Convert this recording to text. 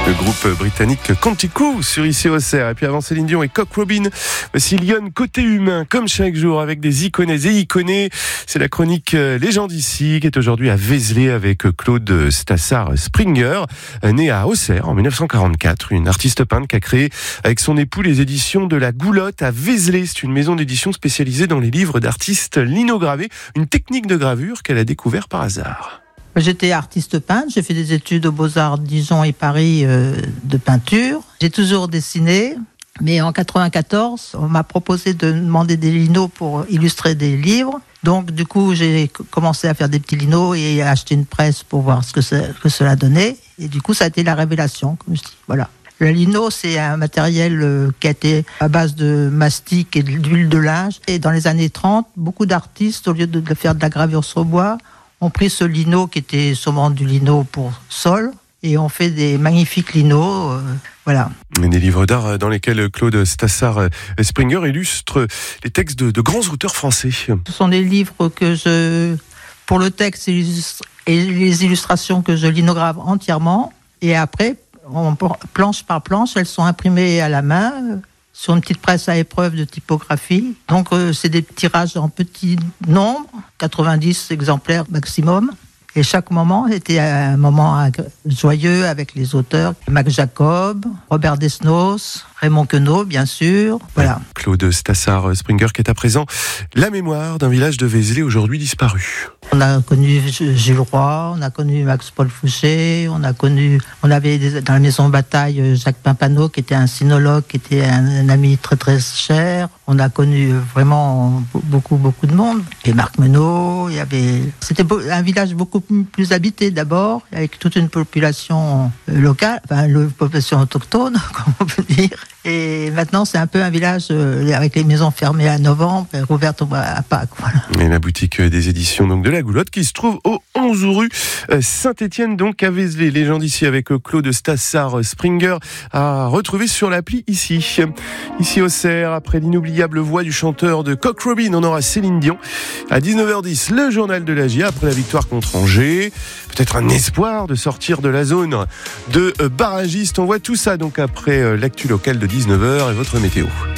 Le groupe britannique Quantico sur ici au Auxerre. Et puis avant Céline Dion et Cock Robin, aussi Lyon côté humain, comme chaque jour, avec des iconés et iconés. C'est la chronique Légende ici, qui est aujourd'hui à Vézelay avec Claude Stassart-Springer, né à Auxerre en 1944. Une artiste peintre qui a créé avec son époux les éditions de la Goulotte à Vézelay. C'est une maison d'édition spécialisée dans les livres d'artistes linogravés. Une technique de gravure qu'elle a découvert par hasard. J'étais artiste peintre, j'ai fait des études aux Beaux-Arts Dijon et Paris de peinture. J'ai toujours dessiné, mais en 94, on m'a proposé de demander des linos pour illustrer des livres. Donc du coup, j'ai commencé à faire des petits linos et à acheter une presse pour voir ce que cela donnait. Et du coup, ça a été la révélation, comme je dis. Voilà. Le lino, c'est un matériel qui a été à base de mastic et d'huile de linge. Et dans les années 30, beaucoup d'artistes, au lieu de faire de la gravure sur bois, ont pris ce lino qui était sûrement du lino pour sol et ont fait des magnifiques linos. Voilà. Des livres d'art dans lesquels Claude Stassart-Springer illustre les textes de grands auteurs français. Ce sont des livres que pour le texte et les illustrations que je linograve entièrement. Et après, planche par planche, elles sont imprimées à la main sur une petite presse à épreuve de typographie. Donc c'est des tirages en petits nombres, 90 exemplaires maximum. Et chaque moment était un moment joyeux avec les auteurs. Max Jacob, Robert Desnos, Raymond Queneau, bien sûr. Voilà. Claude Stassart-Springer qui est à présent la mémoire d'un village de Vézelay aujourd'hui disparu. On a connu Jules Roy, on a connu Max-Paul Fouché, on avait dans la maison de bataille Jacques Pimpano qui était un sinologue, qui était un ami très très cher. On a connu vraiment beaucoup de monde. Et Marc Menot, c'était un village beaucoup plus habité d'abord, avec toute une population locale, enfin une population autochtone, comme on peut dire. Et maintenant, c'est un peu un village avec les maisons fermées à novembre et rouvertes à Pâques. Voilà. Et la boutique des éditions donc de la Goulotte qui se trouve au 11 rue Saint-Étienne, donc à Vézelay. Légende ici avec Claude Stassart-Springer à retrouver sur l'appli ici. Ici au Auxerre, après l'inoubliable voix du chanteur de Cock Robin, on aura Céline Dion. À 19h10, le journal de la GIA après la victoire contre Angers. Peut-être un espoir de sortir de la zone de barragiste. On voit tout ça donc après l'actu locale de 19h et votre météo.